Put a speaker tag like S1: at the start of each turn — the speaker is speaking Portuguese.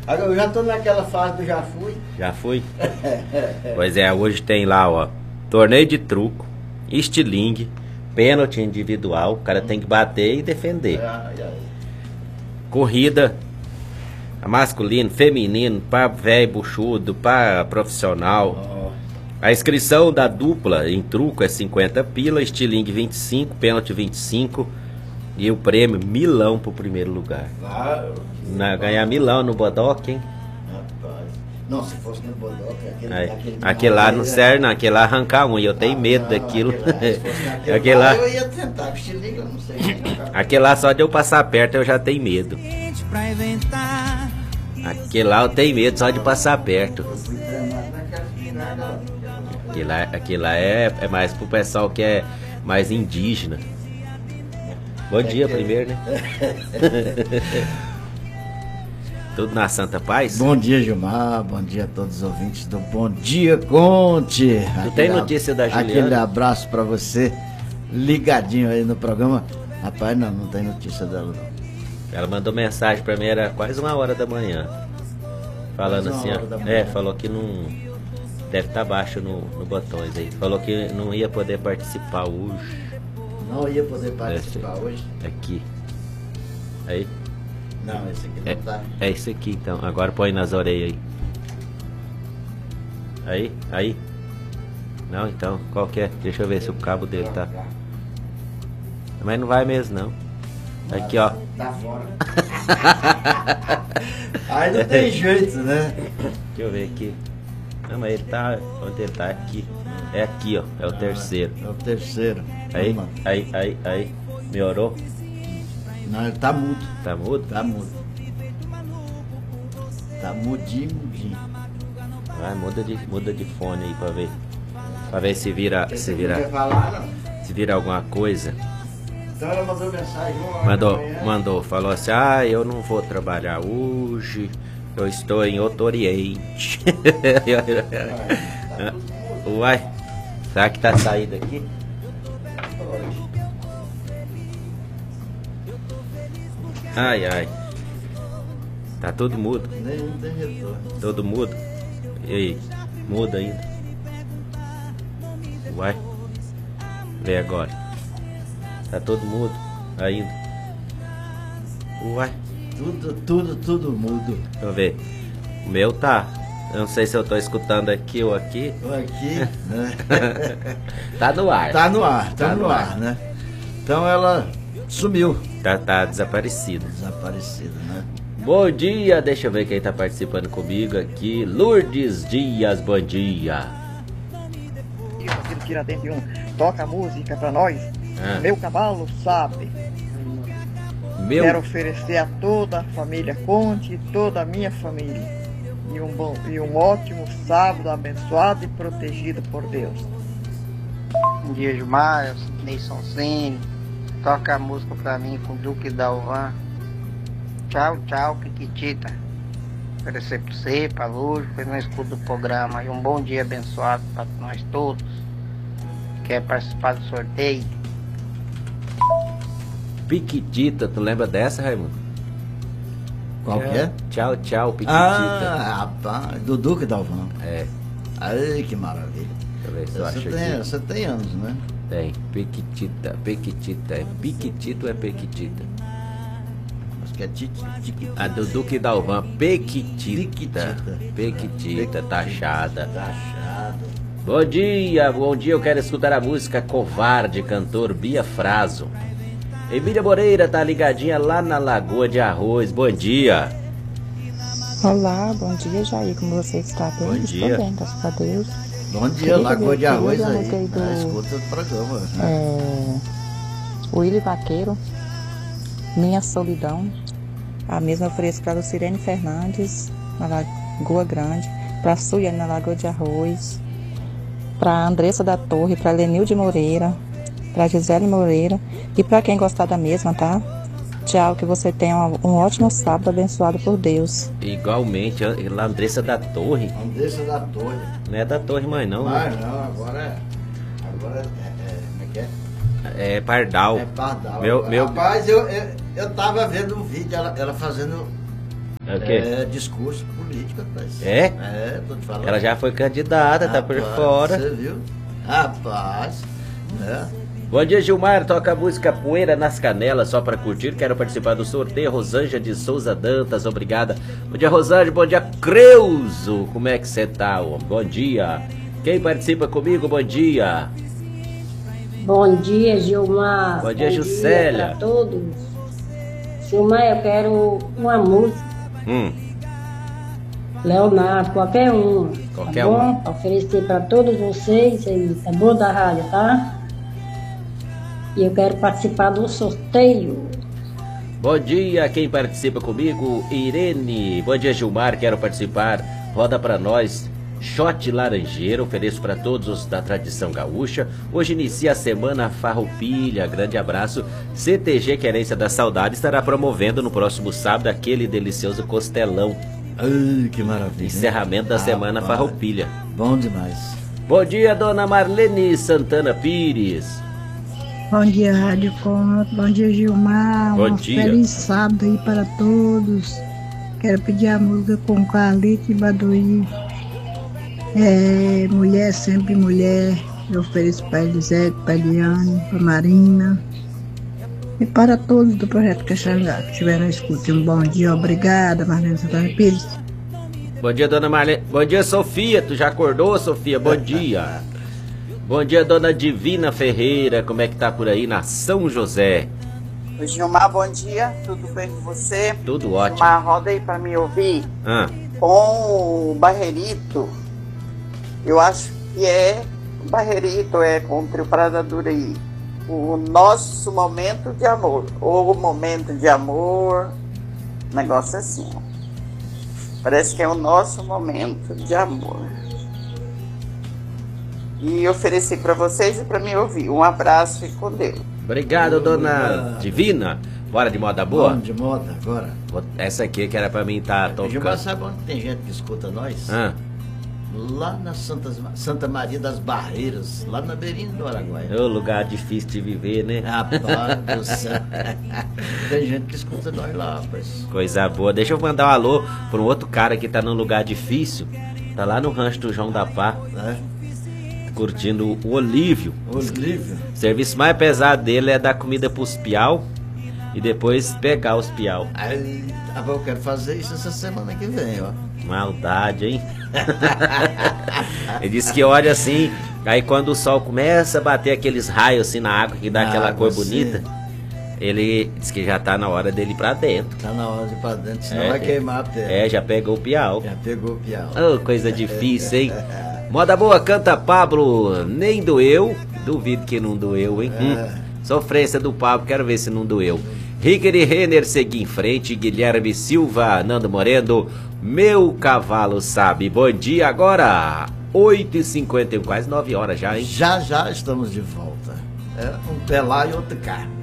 S1: Agora eu já tô naquela fase do já fui.
S2: Já fui? Pois é, hoje tem lá, ó, torneio de truco, estilingue, pênalti individual, o cara tem que bater e defender. Corrida, masculino, feminino, para velho buchudo, para profissional. A inscrição da dupla em truco é 50 pila, estilingue 25, pênalti 25 e o prêmio milão pro primeiro lugar.
S1: Claro.
S2: Ganhar milão no bodoque, hein?
S1: Rapaz. Não, se fosse no bodoque,
S2: aquele lá não serve, não. Aquele lá arrancar um, e eu tenho medo daquilo.
S1: Aquele lá eu ia tentar, estilingue eu não sei.
S2: Aquele lá só de eu passar perto eu já tenho medo. Aquele lá eu tenho medo só de passar perto. Aquele lá é mais pro pessoal que é mais indígena. Bom dia primeiro, né? Tudo na Santa Paz?
S1: Bom dia, Gilmar. Bom dia a todos os ouvintes do Bom Dia Conte.
S2: Não tem notícia da Juliana?
S1: Aquele abraço pra você, ligadinho aí no programa. Rapaz, não tem notícia dela não.
S2: Ela mandou mensagem pra mim, era quase 1h da manhã. Falando assim, falou que não... Deve estar baixo no botões aí. Falou que não ia poder participar hoje.
S1: Não ia poder participar hoje?
S2: Aqui. Aí.
S1: Não, esse aqui não tá.
S2: É esse aqui então. Agora põe nas orelhas aí. Aí. Não, então, qual que é? Deixa eu ver se o cabo dele tá. Mas não vai mesmo não. Aqui, ó.
S1: Tá fora. Aí não tem jeito, né?
S2: Deixa eu ver aqui. Não, mas ele tá. Onde ele tá? Aqui. É aqui, ó. É o terceiro.
S1: É o terceiro.
S2: Aí. Melhorou?
S1: Não, ele tá mudo.
S2: Tá mudo?
S1: Tá mudo. Tá mudinho.
S2: Vai, muda de fone aí pra ver. Pra ver se vira. Se vira alguma coisa.
S1: Então ela mandou mensagem.
S2: Mandou. Falou assim, eu não vou trabalhar hoje. Eu estou em outro Oriente. Uai, será que tá saído aqui? Ai. Tá tudo mudo.
S1: Nenhum tem retorno.
S2: Todo mudo? E aí? Muda ainda. Uai. Vê agora. Tá todo mudo ainda. Uai.
S1: Tudo mudo.
S2: Deixa eu ver. O meu tá. Eu não sei se eu tô escutando aqui ou aqui.
S1: Aqui, né?
S2: Tá no ar.
S1: Tá no ar, né? Então ela sumiu.
S2: Tá desaparecida.
S1: Desaparecida, né?
S2: Bom dia, deixa eu ver quem tá participando comigo aqui. Lourdes Dias, bom dia.
S3: Aqui do Tiradentes 1, toca música pra nós. Meu cavalo sabe. Quero oferecer a toda a família Conte e toda a minha família. E um ótimo sábado abençoado e protegido por Deus.
S4: Bom dia, Gilmar, eu sou Neison Cine. Toca a música pra mim com o Duque Dalvan. Tchau, Piquitita. Oferecer pra você, pra Lúcio, foi no escudo do programa. E um bom dia abençoado pra nós todos. Quer participar do sorteio?
S2: Piquitita, tu lembra dessa, Raimundo?
S1: Qual que é?
S2: Tchau, Piquitita.
S1: Rapaz, do Duque Dalvan.
S2: É.
S1: Ai, que maravilha.
S2: Deixa eu ver se eu acho aqui.
S1: Você tem anos, né?
S2: Tem, Piquitita. É Piquitita ou é Pequitita?
S1: Acho que é Tiquitita.
S2: A do Duque Dalvan, Pequitita, taxada. Bom dia, eu quero escutar a música Covarde, cantor Bia Fraso. Emília Moreira tá ligadinha lá na Lagoa de Arroz, bom dia.
S5: Olá, bom dia, Jair, como você está bem?
S2: Bom dia.
S5: Estou bem, graças a Deus.
S1: Bom dia, Lagoa de Arroz aí.
S5: Escuta
S1: o programa.
S5: Willy Vaqueiro, Minha Solidão. A mesma ofereço para Lucirene Fernandes, na Lagoa Grande, para Suiane, na Lagoa de Arroz, para Andressa da Torre, para Lenilde Moreira, para Gisele Moreira e para quem gostar da mesma, tá? Tchau, que você tenha um ótimo sábado abençoado por Deus.
S2: Igualmente, lá Andressa da Torre.
S1: Andressa da Torre.
S2: Não é da Torre mãe não.
S1: Mas né? Não, agora é como é que é?
S2: É Pardal.
S1: É Pardal.
S2: Meu...
S1: Rapaz, eu tava vendo um vídeo, ela fazendo
S2: É o quê?
S1: Discurso político, rapaz. Tô te falando.
S2: Ela já foi candidata, tá por fora.
S1: Você viu? Rapaz,
S2: Bom dia, Gilmar. Toca a música Poeira nas Canelas só pra curtir. Quero participar do sorteio. Rosângela de Souza Dantas, obrigada. Bom dia, Rosângela. Bom dia, Creuzo. Como é que você tá, homem? Bom dia. Quem participa comigo? Bom dia.
S6: Bom dia, Gilmar.
S2: Bom dia, Juscelia.
S6: Bom dia pra todos. Gilmar, eu quero uma música. Leonardo, qualquer um.
S2: Qualquer
S6: tá bom?
S2: um.
S6: Pra oferecer pra todos vocês aí, tá bom, da rádio, tá? E eu quero participar do sorteio.
S2: Bom dia, quem participa comigo? Irene. Bom dia, Gilmar, quero participar. Roda pra nós. Shot Laranjeiro, ofereço para todos os da tradição gaúcha. Hoje inicia a semana Farroupilha. Grande abraço. CTG Querência da Saudade estará promovendo no próximo sábado aquele delicioso costelão.
S1: Ai, que maravilha.
S2: Encerramento da semana Farroupilha.
S1: Bom demais.
S2: Bom dia, dona Marlene Santana Pires.
S7: Bom dia, Rádio Conto. Bom dia, Gilmar.
S2: Bom dia.
S7: Feliz sábado aí para todos. Quero pedir a música com Carlito e Baduí. Mulher, sempre mulher. Eu ofereço para Elisete, para Eliane, para Marina. E para todos do Projeto Caxangá que estiveram na escuta. Um bom dia, obrigada, Marlene Santana Pires.
S2: Bom dia, dona Marlene. Bom dia, Sofia. Tu já acordou, Sofia? Bom dia. Bom dia, dona Divina Ferreira. Como é que tá por aí na São José?
S8: Oi, Gilmar, bom dia. Tudo bem com você?
S2: Tudo ótimo.
S8: Gilmar, roda aí pra me ouvir. Com o Barreirito. Eu acho que o Barreirito com o Trio Parada Dura aí. O nosso momento de amor. Ou o momento de amor. Negócio assim, ó. Parece que é o nosso momento de amor. E ofereci para vocês e para me ouvir. Um abraço e com Deus.
S2: Obrigado, dona Divina. Bora de moda boa?
S1: Vamos de moda agora.
S2: Essa aqui que era pra mim estar tocando.
S1: Gilmar, sabe onde tem gente que escuta nós? Lá na Santa Maria das Barreiras, lá na beirinha do Araguaia.
S2: É um lugar difícil de viver, né?
S1: Rapaz do céu. Tem gente que escuta nós lá, rapaz.
S2: Coisa boa. Deixa eu mandar um alô para um outro cara que tá num lugar difícil. Tá lá no rancho do João da Pá. Curtindo o Olívio.
S1: Olívio.
S2: O serviço mais pesado dele é dar comida pros piau e depois pegar os piau.
S1: Eu quero fazer isso essa semana que vem, ó.
S2: Maldade, hein? Ele disse que olha assim, aí quando o sol começa a bater aqueles raios assim na água que dá aquela cor bonita, ele diz que já tá na hora dele ir pra dentro.
S1: Tá na hora de ir pra dentro, senão vai queimar a terra.
S2: Já pegou o piau.
S1: Já pegou o piau.
S2: Oh, coisa difícil, hein? Moda boa, canta Pablo, nem doeu. Duvido que não doeu, hein? Sofrência do Pablo, quero ver se não doeu. Ricker e Renner seguir em frente. Guilherme Silva, Nando Moreno, meu cavalo sabe. Bom dia agora, 8h51, quase 9 horas já, hein?
S1: Já estamos de volta. Um pé lá e outro cá.